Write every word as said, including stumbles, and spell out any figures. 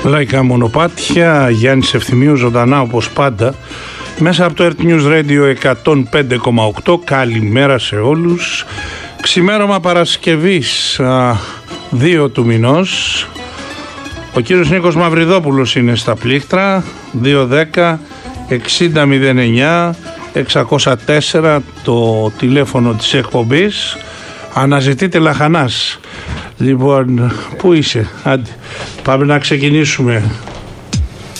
Λαϊκά μονοπάτια, Γιάννης Ευθυμίου ζωντανά όπως πάντα μέσα από το Earth News Radio εκατόν πέντε κόμμα οκτώ. Καλημέρα σε όλους. Ξημέρωμα Παρασκευής δύο του μηνός. Ο κύριος Νίκος Μαυριδόπουλος είναι στα πλήκτρα. Δύο δέκα εξήντα μηδέν εννιά εξακόσια τέσσερα το τηλέφωνο της εκπομπής. Αναζητείτε λαχανάς. Λοιπόν, πού είσαι? Άντε, πάμε να ξεκινήσουμε.